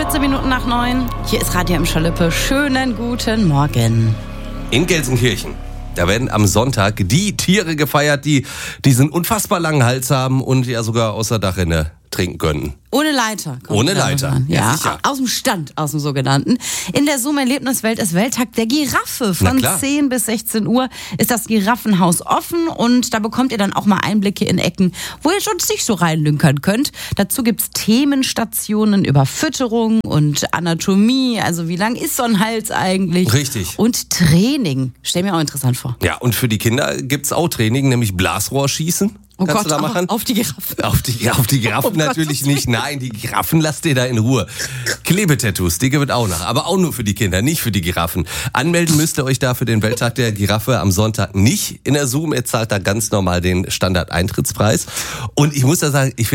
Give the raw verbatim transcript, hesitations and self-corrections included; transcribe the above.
vierzehn Minuten nach neun. Hier ist Radio Emscher Lippe. Schönen guten Morgen. In Gelsenkirchen, da werden am Sonntag die Tiere gefeiert, die diesen unfassbar langen Hals haben und ja sogar aus der Dachrinne trinken können. Ohne Leiter. Ohne Leiter, ja, ja, sicher. Aus dem Stand, aus dem sogenannten. In der Zoom-Erlebniswelt ist Welttag der Giraffe. Von zehn bis sechzehn Uhr ist das Giraffenhaus offen und da bekommt ihr dann auch mal Einblicke in Ecken, wo ihr sonst nicht so reinlünkern könnt. Dazu gibt's Themenstationen über Fütterung und Anatomie, also wie lang ist so ein Hals eigentlich? Richtig. Und Training. Stell mir auch interessant vor. Ja, und für die Kinder gibt's auch Training, nämlich Blasrohrschießen. Oh Kannst Gott, du da machen? auf die Giraffe. Auf die, auf die Giraffen Oh natürlich Gott. nicht. Nein, die Giraffen lasst ihr da in Ruhe. Klebetattoos, die gibt auch noch. Aber auch nur für die Kinder, nicht für die Giraffen. Anmelden müsst ihr euch da für den Welttag der Giraffe am Sonntag nicht in der Zoom. Ihr zahlt da ganz normal den Standard-Eintrittspreis. Und ich muss da sagen, ich finde